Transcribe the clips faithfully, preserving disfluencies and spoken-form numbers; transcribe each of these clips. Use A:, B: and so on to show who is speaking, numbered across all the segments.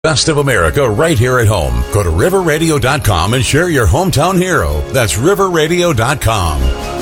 A: Best of America right here at home. Go to river radio dot com and share your hometown hero. That's river radio dot com.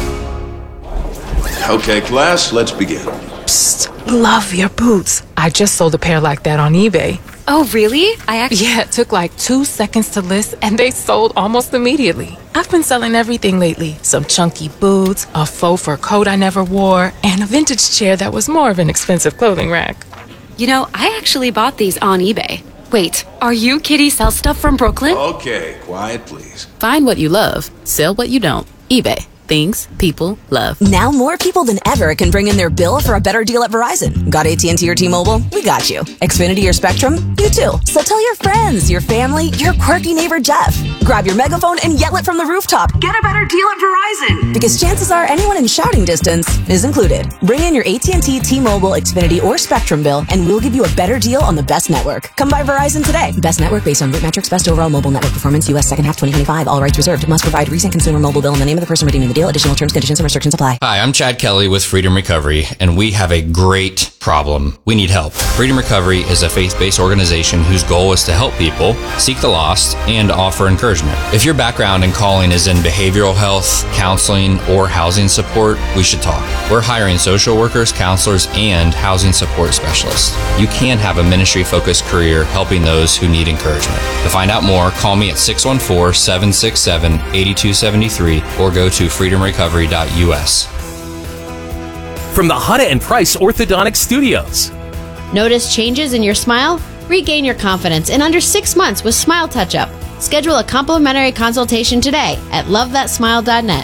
B: Okay, class, let's begin.
C: Psst, love your boots. I just sold a pair like that on eBay.
D: Oh, really? I actually...
C: Yeah, it took like two seconds to list, and they sold almost immediately. I've been selling everything lately. Some chunky boots, a faux fur coat I never wore, and a vintage chair that was more of an expensive clothing rack.
D: You know, I actually bought these on eBay. Wait, are you Kitty Sell Stuff from Brooklyn?
B: Okay, quiet, please.
E: Find what you love. Sell what you don't. eBay. Things people love.
F: Now more people than ever can bring in their bill for a better deal at Verizon. Got A T and T or T-Mobile? We got you. Xfinity or Spectrum? You too. So tell your friends, your family, your quirky neighbor Jeff. Grab your megaphone and yell it from the rooftop. Get a better deal at Verizon. Because chances are anyone in shouting distance is included. Bring in your A T and T, T-Mobile, Xfinity, or Spectrum bill, and we'll give you a better deal on the best network. Come by Verizon today. Best network based on root metrics, best overall mobile network performance, U S second half twenty twenty-five. All rights reserved. Must provide recent consumer mobile bill and the name of the person redeeming the deal. Additional terms, conditions, and restrictions apply.
G: Hi, I'm Chad Kelly with Freedom Recovery, and we have a great problem. We need help. Freedom Recovery is a faith-based organization whose goal is to help people, seek the lost, and offer encouragement. If your background and calling is in behavioral health, counseling, or housing support, we should talk. We're hiring social workers, counselors, and housing support specialists. You can have a ministry-focused career helping those who need encouragement. To find out more, call me at six one four, seven six seven, eight two seven three or go to freedom recovery dot U S.
H: From the Huda and Price Orthodontic Studios.
I: Notice changes in your smile? Regain your confidence in under six months with Smile Touch-Up. Schedule a complimentary consultation today at love that smile dot net.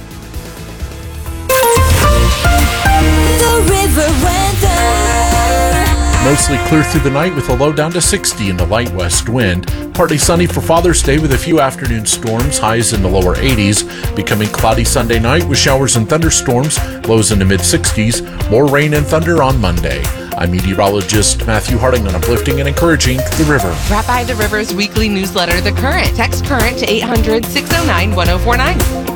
J: The River Weather.
K: Mostly clear through the night with a low down to sixty and a light west wind. Partly sunny for Father's Day with a few afternoon storms, highs in the lower eighties. Becoming cloudy Sunday night with showers and thunderstorms, lows in the mid-sixties. More rain and thunder on Monday. I'm meteorologist Matthew Harding on Uplifting and Encouraging the River.
L: Brought by the River's weekly newsletter, The Current. Text CURRENT to eight hundred, six oh nine, one oh four nine.